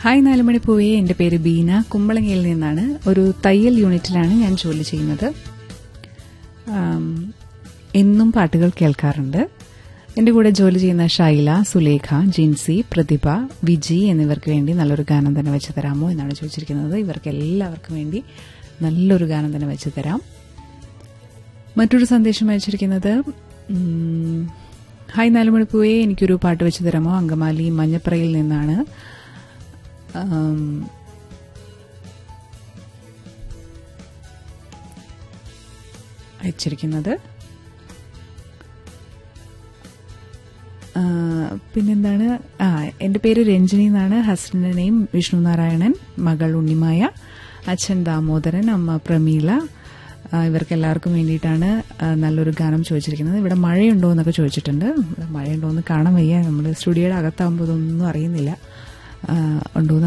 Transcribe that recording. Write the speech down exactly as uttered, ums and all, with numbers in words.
Hi നാലുമണി പൂവേ, എന്റെ പേര് ബീന, കുമ്പളങ്ങിയിൽ നിന്നാണ്. ഒരു തയ്യൽ യൂണിറ്റിലാണ് ഞാൻ ജോലി ചെയ്യുന്നത്. എന്നും പാട്ടുകൾ കേൾക്കാറുണ്ട്. എന്റെ കൂടെ ജോലി ചെയ്യുന്ന ഷൈല, സുലേഖ, ജിൻസി, പ്രതിഭ, വിജി എന്നിവർക്ക് വേണ്ടി നല്ലൊരു ഗാനം തന്നെ വെച്ച് തരാമോ എന്നാണ് ചോദിച്ചിരിക്കുന്നത്. ഇവർക്ക് എല്ലാവർക്കും വേണ്ടി നല്ലൊരു ഗാനം തന്നെ വെച്ച് തരാം. മറ്റൊരു സന്ദേശം അയച്ചിരിക്കുന്നത്, ഹായ് നാലുമണി പൂവേ, എനിക്കൊരു പാട്ട് വെച്ച് തരാമോ, അങ്കമാലി മഞ്ഞപ്രയിൽ നിന്നാണ്. അയച്ചിരിക്കുന്നത് പിന്നെന്താണ്, ആ എന്റെ പേര് രഞ്ജിനി എന്നാണ്. ഹസ്ബൻഡിന്റെ നെയിം വിഷ്ണു നാരായണൻ, മകൾ ഉണ്ണിമായ, അച്ഛൻ ദാമോദരൻ, അമ്മ പ്രമീള. ഇവർക്കെല്ലാവർക്കും വേണ്ടിയിട്ടാണ് നല്ലൊരു ഗാനം ചോദിച്ചിരിക്കുന്നത്. ഇവിടെ മഴയുണ്ടോ എന്നൊക്കെ ചോദിച്ചിട്ടുണ്ട്. ഇവിടെ മഴയുണ്ടോ എന്ന് കാണാൻ വയ്യ, നമ്മൾ സ്റ്റുഡിയോയുടെ അകത്താകുമ്പോൾ ഇതൊന്നും അറിയുന്നില്ല. ഉണ്ടോ